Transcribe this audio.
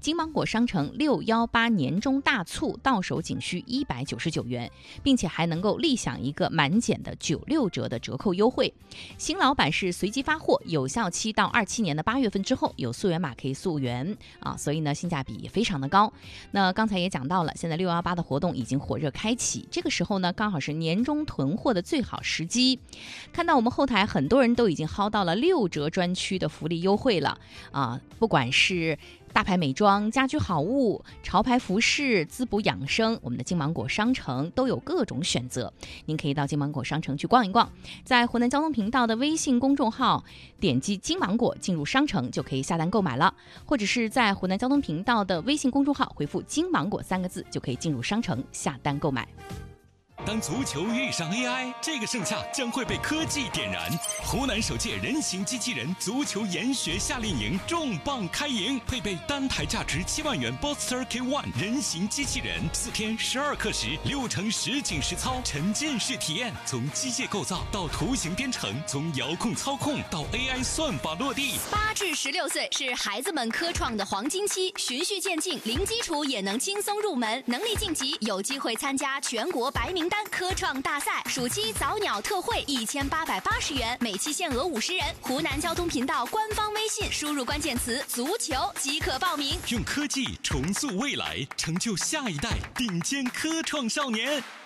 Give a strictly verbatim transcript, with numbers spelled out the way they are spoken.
金芒果商城六一八年中大促到手仅需一百九十九元，并且还能够立享一个满减的九六折的折扣优惠。新老板是随机发货，有效期到二七年的八月份之后，有溯源码可以溯源啊，所以呢性价比也非常的高。那刚才也讲到了，现在六一八的活动已经火热开启，这个时候呢刚好是年终囤货的最好时机。看到我们后台很多人都已经薅到了六折专区的福利优惠了啊，不管是大牌美妆、家居好物、潮牌服饰、滋补养生，我们的金芒果商城都有各种选择。您可以到金芒果商城去逛一逛，在湖南交通频道的微信公众号点击金芒果进入商城就可以下单购买了，或者是在湖南交通频道的微信公众号回复金芒果三个字就可以进入商城下单购买。 当足球遇上 A I， 这个盛夏将会被科技点燃。湖南首届人形机器人足球研学夏令营重磅开营，配备单台价值七万元 Boxster K 一 人形机器人，四天十二课时，六成实景实操，沉浸式体验，从机械构造到图形编程，从遥控操控到 A I 算法落地。 八至十六岁是孩子们科创的黄金期，循序渐进，零基础也能轻松入门，能力晋级有机会参加全国白名单科创大赛。暑期早鸟特惠一千八百八十元，每期限额五十人。湖南交通频道官方微信输入关键词足球即可报名。 用科技重塑未来，成就下一代顶尖科创少年。